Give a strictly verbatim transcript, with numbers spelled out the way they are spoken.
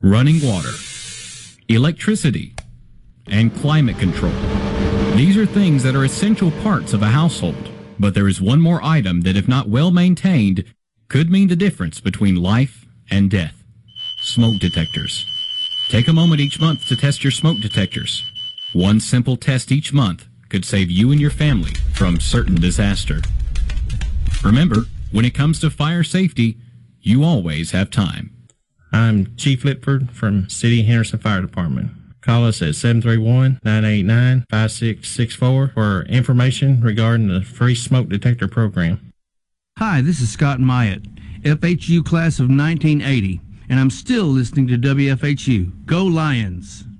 running water, electricity, and climate control. These are things that are essential parts of a household, but there is one more item that, if not well maintained, could mean the difference between life and death. Smoke detectors. Take a moment each month to test your smoke detectors. One simple test each month could save you and your family from certain disaster. Remember, when it comes to fire safety, you always have time. I'm Chief Lipford from City of Henderson Fire Department. Call us at seven three one, nine eight nine, five six six four for information regarding the free smoke detector program. Hi, this is Scott Myatt, F H U class of nineteen eighty, and I'm still listening to W F H U. Go Lions!